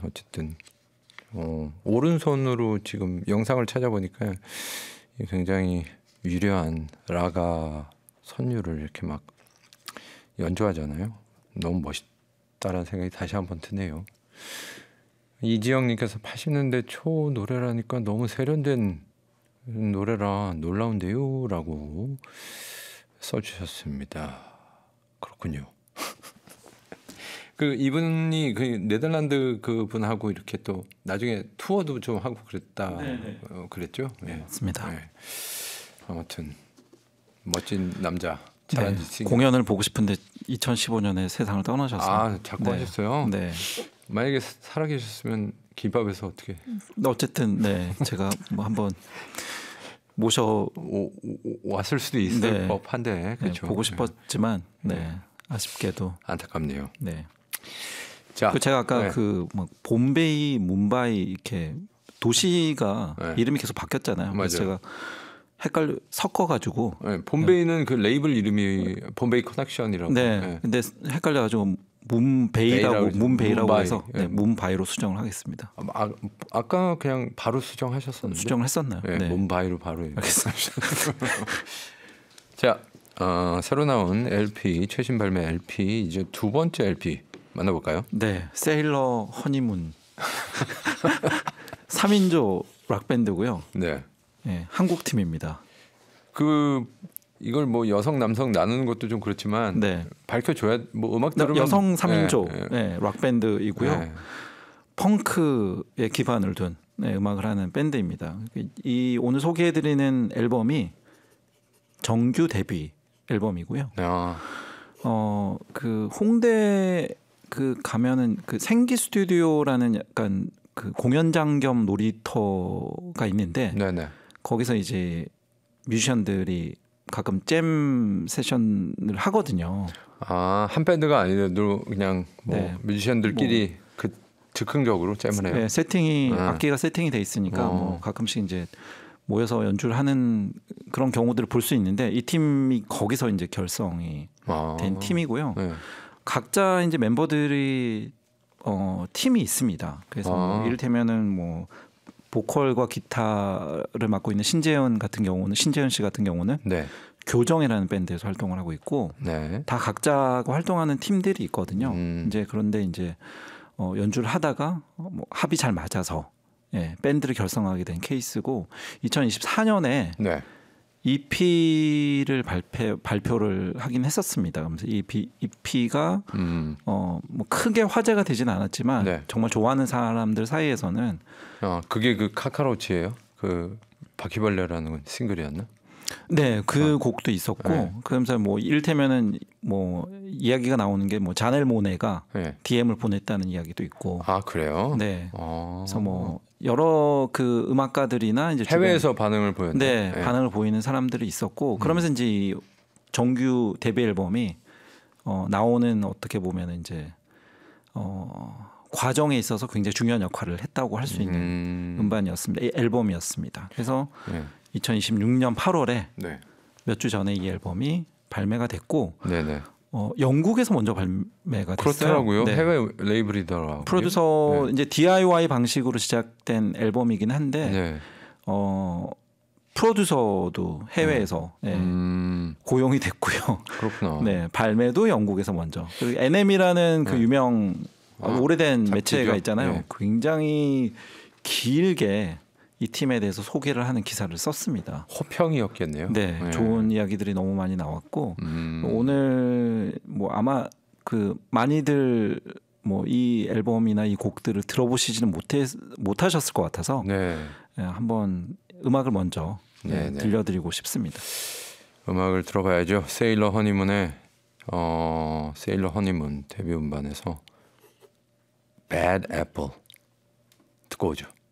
어쨌든 오른손으로 지금 영상을 찾아보니까 굉장히 위려한 라가 선율을 이렇게 막 연주하잖아요. 너무 멋있다라는 생각이 다시 한번 드네요. 이지영님께서 80년대 초 노래라니까 너무 세련된 노래라 놀라운데요 라고 써주셨습니다. 그렇군요. 그 이분이 그 네덜란드 그 분하고 이렇게 또 나중에 투어도 좀 하고 그랬다 그랬죠? 네, 맞습니다. 네. 아무튼 멋진 남자. 네, 공연을 보고 싶은데 2015년에 세상을 떠나셔서. 아, 자꾸 하셨어요? 네. 만약에 살아계셨으면 김밥에서 어떻게? 어쨌든 네, 제가 뭐 한번 왔을 수도 있을 법한데 그렇죠. 네, 보고 싶었지만 아쉽게도 안타깝네요. 네. 자, 제가 아까 그 막 봄베이, 뭄바이 이렇게 도시가 이름이 계속 바뀌었잖아요. 그래서 제가 섞어가지고. 봄베이는 그 레이블 이름이 봄베이 커넥션이라고. 네. 근데 헷갈려가지고 문베이라고 해서 문바이로 수정을 하겠습니다. 아까 그냥 바로 수정하셨었는데. 수정을 했었나요? 네. 문바이로 바로. 알겠습니다. 자, 새로 나온 LP 최신 발매 LP 이제 두 번째 LP 만나볼까요? 네, 세일러 허니문 3인조 락 밴드고요. 네. 네, 한국 팀입니다. 이걸 뭐 여성 남성 나누는 것도 좀 그렇지만 밝혀줘야 뭐 음악 들으면 여성 3인조 락 밴드이고요. 펑크에 기반을 둔 음악을 하는 밴드입니다. 이 오늘 소개해드리는 앨범이 정규 데뷔 앨범이고요. 그 홍대 그 가면은 그 생기 스튜디오라는 약간 그 공연장 겸 놀이터가 있는데 거기서 이제 뮤지션들이 가끔 잼 세션을 하거든요. 한 밴드가 아니라도 그냥 뮤지션들끼리 그 즉흥적으로 잼을 해요. 네, 세팅이 악기가 세팅이 돼 있으니까 뭐 가끔씩 이제 모여서 연주를 하는 그런 경우들을 볼 수 있는데 이 팀이 거기서 이제 결성이 된 팀이고요. 각자 이제 member들이 팀이 있습니다. 그래서 뭐 이를테면은 뭐 보컬과 기타를 맡고 있는 신재현 씨 같은 경우는 교정이라는 밴드에서 활동을 하고 있고 다 각자가 활동하는 팀들이 있거든요. 이제 그런데 이제 연주를 하다가 뭐 합이 잘 맞아서 밴드를 결성하게 된 케이스고 2024년에 EP를 발표를 하긴 했었습니다. 그래서 이 EP가 뭐 크게 화제가 되진 않았지만 정말 좋아하는 사람들 사이에서는 그게 그 카카로치예요? 그 바퀴벌레라는 싱글이었나? 네, 그 곡도 있었고 그러면서 뭐 이를테면은 뭐 이야기가 나오는 게 뭐 자넬 모네가 DM을 보냈다는 이야기도 있고. 아, 그래요? 네. 그래서 뭐 여러 그 음악가들이나 이제 해외에서 반응을 보였나? 반응을 보이는 사람들이 있었고 그러면서 이제 정규 데뷔 앨범이 나오는 어떻게 보면 이제 과정에 있어서 굉장히 중요한 역할을 했다고 할 수 있는 음반이었습니다. 앨범이었습니다. 그래서 2026년 8월에 몇 주 전에 이 앨범이 발매가 됐고 영국에서 먼저 발매가 됐어요. 그렇더라고요. 해외 레이블이더라고요. 프로듀서 이제 DIY 방식으로 시작된 앨범이긴 한데 프로듀서도 해외에서 고용이 됐고요. 그렇구나. 발매도 영국에서 먼저. 그리고 NM이라는 그 유명 오래된 매체가 있잖아요. 굉장히 길게 이 팀에 대해서 소개를 하는 기사를 썼습니다. 호평이었겠네요. 네, 좋은 이야기들이 너무 많이 나왔고 오늘 뭐 아마 그 많이들 뭐 이 앨범이나 이 곡들을 들어보시지는 못하셨을 것 같아서 한번 음악을 먼저 들려드리고 싶습니다. 음악을 들어봐야죠. 세일러 허니문의 세일러 허니문 데뷔 음반에서 Bad Apple 듣고 오죠.